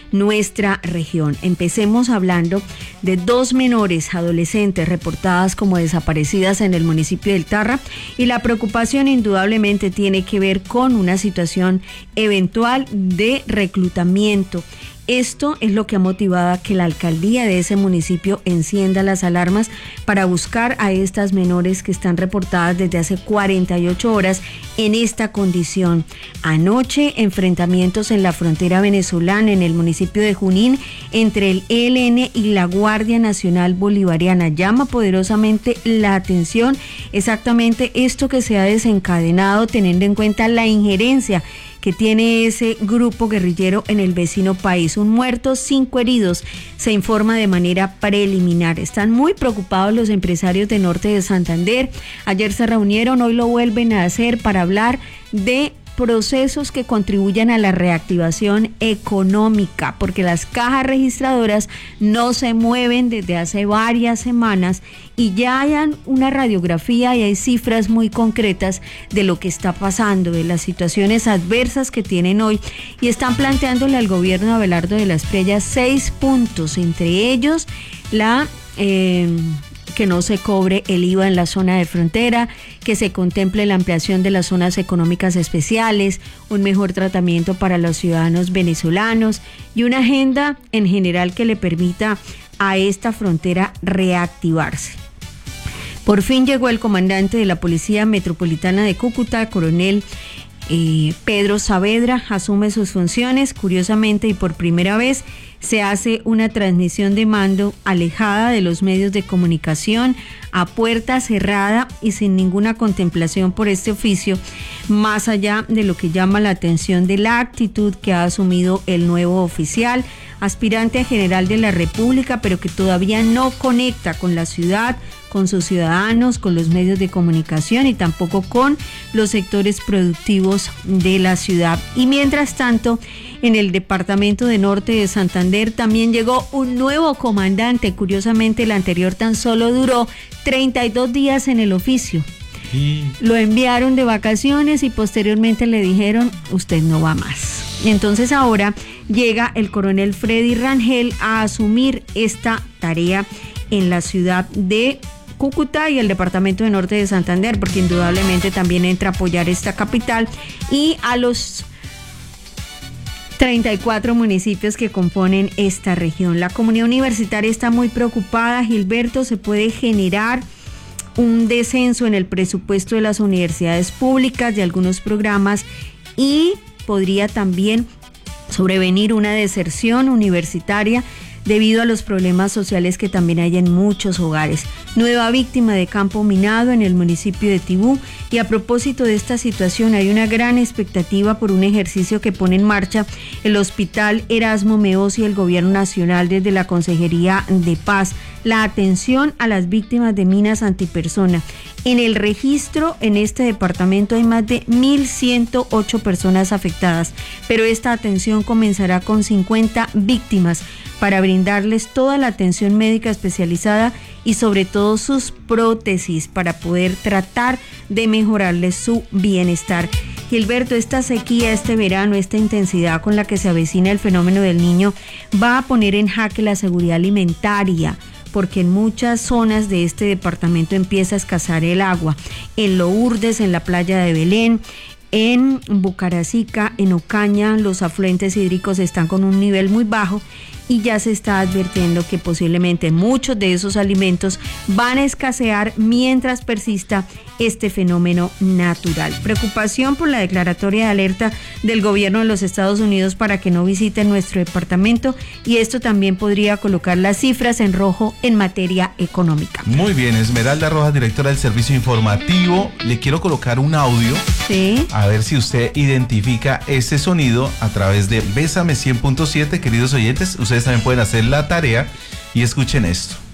nuestra región. Empecemos hablando de 2 menores adolescentes reportadas como desaparecidas en el municipio del Tarra, y la preocupación indudablemente tiene que ver con una situación eventual de reclutamiento. Esto es lo que ha motivado a que la alcaldía de ese municipio encienda las alarmas para buscar a estas menores que están reportadas desde hace 48 horas en esta condición. Anoche, enfrentamientos en la frontera venezolana en el municipio de Junín entre el ELN y la Guardia Nacional Bolivariana. Llama poderosamente la atención exactamente esto que se ha desencadenado, teniendo en cuenta la injerencia que tiene ese grupo guerrillero en el vecino país. 1 muerto, 5 heridos, se informa de manera preliminar. Están muy preocupados los empresarios de Norte de Santander. Ayer se reunieron, hoy lo vuelven a hacer para hablar de procesos que contribuyan a la reactivación económica, porque las cajas registradoras no se mueven desde hace varias semanas y ya hay una radiografía y hay cifras muy concretas de lo que está pasando, de las situaciones adversas que tienen hoy, y están planteándole al gobierno de Abelardo de la Espriella 6 puntos, entre ellos que no se cobre el IVA en la zona de frontera, que se contemple la ampliación de las zonas económicas especiales, un mejor tratamiento para los ciudadanos venezolanos y una agenda en general que le permita a esta frontera reactivarse. Por fin llegó el comandante de la Policía Metropolitana de Cúcuta, coronel Pedro Saavedra, asume sus funciones. Curiosamente y por primera vez se hace una transmisión de mando alejada de los medios de comunicación, a puerta cerrada y sin ninguna contemplación por este oficio, más allá de lo que llama la atención de la actitud que ha asumido el nuevo oficial, aspirante a general de la República, pero que todavía no conecta con la ciudad, con sus ciudadanos, con los medios de comunicación y tampoco con los sectores productivos de la ciudad. Y mientras tanto, en el departamento de Norte de Santander también llegó un nuevo comandante. Curiosamente, el anterior tan solo duró 32 días en el oficio. Lo enviaron de vacaciones y posteriormente le dijeron, usted no va más. Y entonces ahora llega el coronel Freddy Rangel a asumir esta tarea en la ciudad de Cúcuta y el departamento de Norte de Santander, porque indudablemente también entra a apoyar esta capital y a los 34 municipios que componen esta región. La comunidad universitaria está muy preocupada, Gilberto. Se puede generar un descenso en el presupuesto de las universidades públicas, de algunos programas, y podría también sobrevenir una deserción universitaria debido a los problemas sociales que también hay en muchos hogares. Nueva víctima de campo minado en el municipio de Tibú. Y a propósito de esta situación, hay una gran expectativa por un ejercicio que pone en marcha el Hospital Erasmo Meosi y el Gobierno Nacional desde la Consejería de Paz, la atención a las víctimas de minas antipersona. En el registro en este departamento hay más de 1.108 personas afectadas, pero esta atención comenzará con 50 víctimas para brindarles toda la atención médica especializada y sobre todo sus prótesis para poder tratar de mejorarles su bienestar. Gilberto, esta sequía, este verano, esta intensidad con la que se avecina el fenómeno del Niño va a poner en jaque la seguridad alimentaria, porque en muchas zonas de este departamento empieza a escasear el agua. En Lourdes, en la playa de Belén, en Bucaracica, en Ocaña, los afluentes hídricos están con un nivel muy bajo y ya se está advirtiendo que posiblemente muchos de esos alimentos van a escasear mientras persista este fenómeno natural. Preocupación por la declaratoria de alerta del gobierno de los Estados Unidos para que no visiten nuestro departamento, y esto también podría colocar las cifras en rojo en materia económica. Muy bien, Esmeralda Rojas, directora del servicio informativo. Le quiero colocar un audio. Sí. A ver si usted identifica este sonido a través de Bésame 100.7, queridos oyentes. Ustedes también pueden hacer la tarea y escuchen esto.